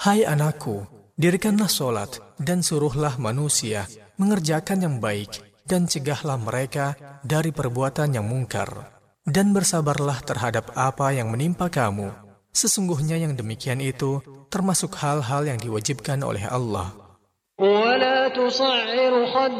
Hai anakku, dirikanlah solat dan suruhlah manusia mengerjakan yang baik dan cegahlah mereka dari perbuatan yang mungkar. Dan bersabarlah terhadap apa yang menimpa kamu. Sesungguhnya yang demikian itu termasuk hal-hal yang diwajibkan oleh Allah. ولا تصعر